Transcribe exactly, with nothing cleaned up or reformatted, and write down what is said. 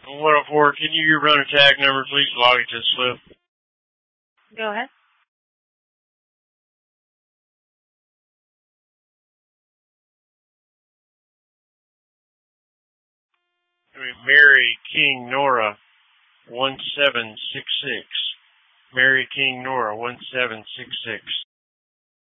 one oh four, can you run a tag number, please? Log it to the slip. Go ahead. I mean, Mary King Nora, one seven six six. Mary King Nora, one seven six six.